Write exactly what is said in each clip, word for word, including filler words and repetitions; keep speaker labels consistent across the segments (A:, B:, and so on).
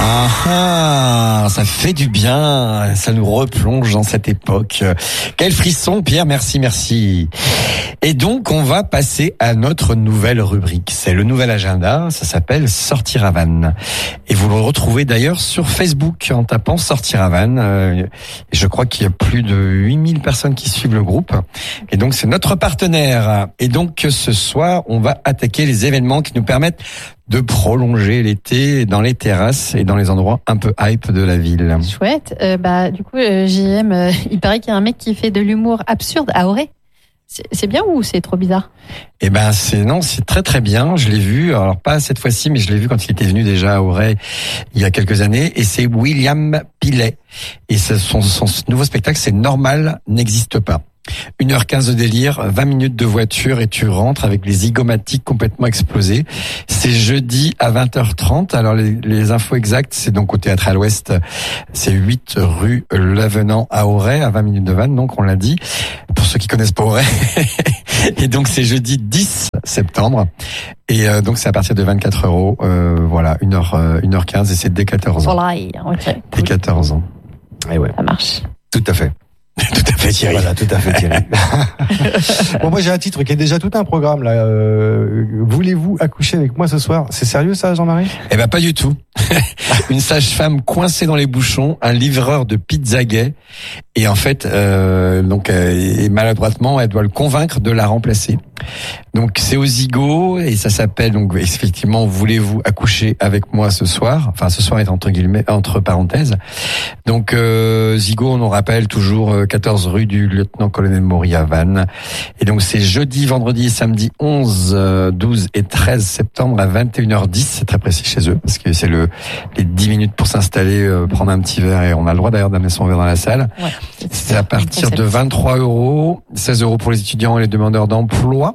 A: Ah, ah, ça fait du bien, ça nous replonge dans cette époque. Quel frisson, Pierre, merci, merci. Et donc, on va passer à notre nouvelle rubrique. C'est le nouvel agenda, ça s'appelle Sortir à Vannes. Et vous le retrouvez d'ailleurs sur Facebook en tapant Sortir à Vannes. Euh, je crois qu'il y a plus de huit mille personnes qui suivent le groupe. Et donc, c'est notre partenaire. Et donc, ce soir, on va attaquer les événements qui nous permettent de prolonger l'été dans les terrasses et dans les endroits un peu hype de la ville.
B: Chouette. Euh, bah, du coup, euh, J M, euh, il paraît qu'il y a un mec qui fait de l'humour absurde à Auray. C'est, c'est bien ou c'est trop bizarre?
A: Eh ben, c'est, non, c'est très très bien. Je l'ai vu. Alors, pas cette fois-ci, mais je l'ai vu quand il était venu déjà à Auray il y a quelques années. Et c'est William Pillet. Et son, son nouveau spectacle, c'est Normal n'existe pas. une heure quinze de délire, vingt minutes de voiture et tu rentres avec les zygomatiques complètement explosés. C'est jeudi à vingt heures trente. Alors les, les infos exactes, c'est donc au Théâtre à l'Ouest. C'est huit rue Lavenant à Auray, à vingt minutes de Vannes, donc on l'a dit. Pour ceux qui connaissent pas Auray. Et donc c'est jeudi dix septembre. Et euh, donc c'est à partir de vingt-quatre euros. Euh, voilà, une heure, euh, une heure quinze et c'est dès quatorze ans.
B: Voilà, ok.
A: Dès quatorze ans.
C: Et ouais.
B: Ça marche.
C: Tout à fait.
A: Tout à fait, Thierry.
C: Voilà, tout à fait, Thierry. Bon, moi, j'ai un titre qui est déjà tout un programme, là. Euh, voulez-vous accoucher avec moi ce soir? C'est sérieux, ça, Jean-Marie?
A: Eh ben, pas du tout. Une sage-femme coincée dans les bouchons, un livreur de pizza gay. Et en fait, euh, donc, euh, et maladroitement, elle doit le convaincre de la remplacer. Donc, c'est au Zigo, et ça s'appelle, donc, effectivement, voulez-vous accoucher avec moi ce soir? Enfin, ce soir est entre guillemets, entre parenthèses. Donc, euh, Zigo, on nous rappelle toujours, quatorze rue du lieutenant-colonel Maury à Vannes. Et donc, c'est jeudi, vendredi et samedi onze, douze et treize septembre à vingt et une heures dix. C'est très précis chez eux, parce que c'est le, les dix minutes pour s'installer, euh, prendre un petit verre, et on a le droit d'ailleurs d'amener son verre dans la salle.
B: Ouais, c'est,
A: c'est à partir de vingt-trois euros, seize euros pour les étudiants et les demandeurs d'emploi.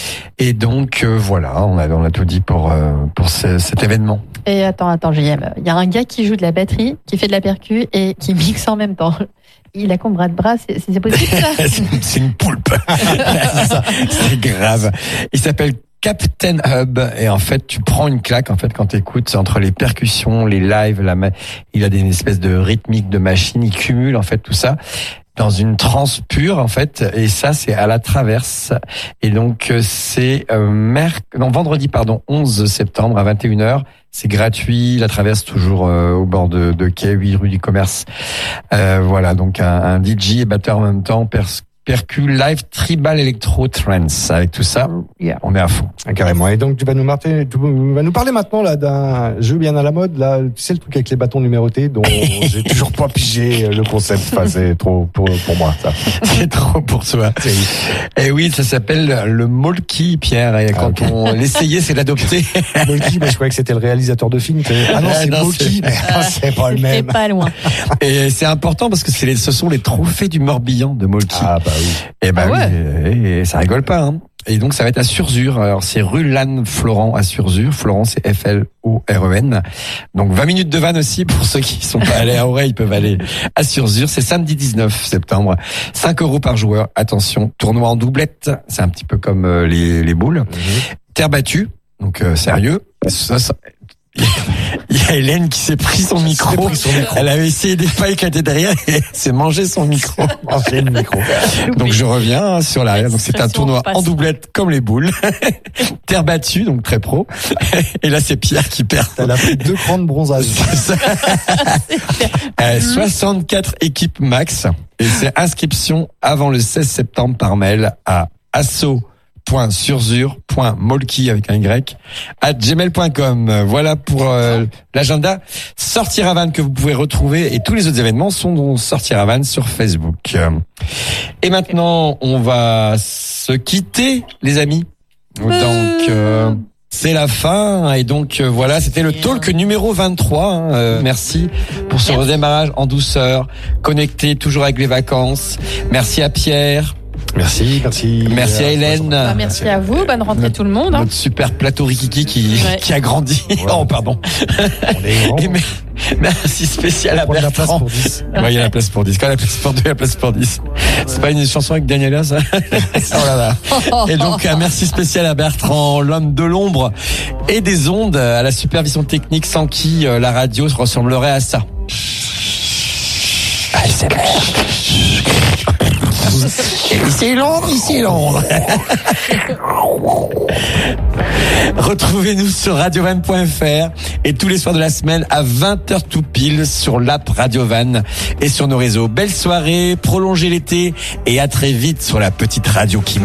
A: Et donc, euh, voilà, on a, on a tout dit pour, euh, pour ce, cet événement.
B: Et attends, attends, J M. Il y a un gars qui joue de la batterie, qui fait de la percu et qui mixe en même temps. Il a combien de bras? C'est, c'est possible, ça?
A: C'est une poulpe. C'est ça. C'est grave. Il s'appelle Captain Hub, et en fait tu prends une claque en fait quand t'écoutes entre les percussions, les lives, la ma... il a des espèces de rythmiques de machines, il cumule en fait tout ça dans une transe pure en fait, et ça c'est à la Traverse, et donc c'est euh, merc... non, vendredi pardon onze septembre à vingt et une heures. C'est gratuit, la Traverse toujours euh, au bord de, de quai huit rue du Commerce. Euh, voilà, donc un, un D J et batteur en même temps, pers- percu live tribal electro trance. Avec tout ça, yeah, on est à fond.
C: Ah, carrément. Et donc tu vas nous marter, tu vas nous parler maintenant là d'un jeu bien à la mode. Là, tu sais le truc avec les bâtons numérotés dont j'ai toujours pas pigé le concept. Enfin, c'est trop pour pour moi ça.
A: C'est trop pour toi. Et oui, ça s'appelle le Molki, Pierre. Et quand ah, okay. on l'essayait, c'est l'adopter.
C: Molki, mais je croyais que c'était le réalisateur de film. Ah non, c'est non, Molki, mais ah, c'est pas le même.
B: C'est pas loin.
A: Et c'est important parce que c'est les, ce sont les trophées du Morbihan de Molki.
C: Ah bah oui.
A: Et bah
B: ah ouais.
A: oui, et, et ça rigole pas. Hein. Et donc ça va être à Surzur. Alors c'est rue Lannes Florent à Surzur. Florent c'est F L O R E N. Donc vingt minutes de Vannes aussi pour ceux qui sont pas allés à Auray, ils peuvent aller à Surzur. C'est samedi dix-neuf septembre. cinq euros par joueur. Attention, tournoi en doublette. C'est un petit peu comme euh, les, les boules. Mmh. Terre battue. Donc euh, sérieux. Ça, ça... Il y a Hélène qui s'est pris son micro. Pris son micro. Elle avait essayé des pailles qui étaient derrière et s'est mangé son micro.
C: Mangé le micro.
A: Donc je reviens sur l'arrière. Donc c'est un tournoi en doublette comme les boules. Terre battue, donc très pro. Et là c'est Pierre qui perd.
C: Elle a pris deux crans de bronzage.
A: euh, soixante-quatre équipes max. Et c'est inscription avant le seize septembre par mail à asso point surzur point molki avec un Y à gmail point com. Voilà pour euh, l'agenda Sortir à Vannes que vous pouvez retrouver, et tous les autres événements sont dans Sortir à Vannes sur Facebook. Et maintenant on va se quitter les amis. Donc euh, c'est la fin, et donc euh, voilà, c'était le talk numéro vingt-trois. Hein. Euh, merci pour ce redémarrage en douceur, connecté toujours avec les vacances. Merci à Pierre.
C: Merci, merci.
A: Merci à Hélène.
B: Bah, merci à vous. Bonne rentrée notre, tout le monde. Hein.
A: Notre super plateau Rikiki qui, ouais. qui a grandi.
C: Ouais.
A: Oh, pardon.
C: On est grand.
A: Et, Merci spécial à
C: Prendre la place
A: Bertrand.
C: pour dix.
A: Ouais, il y a la place pour dix. Quand il y a la place pour deux, il y a la place pour dix. C'est pas une chanson avec Daniela, ça? Oh là là. Et donc, un merci spécial à Bertrand, l'homme de l'ombre et des ondes, à la supervision technique sans qui euh, la radio ressemblerait à ça. Ah, c'est Ici Londres, ici Londres. Retrouvez-nous sur radiovan point f r et tous les soirs de la semaine à vingt heures tout pile sur l'app Radiovan et sur nos réseaux. Belle soirée, prolongez l'été et à très vite sur la petite radio qui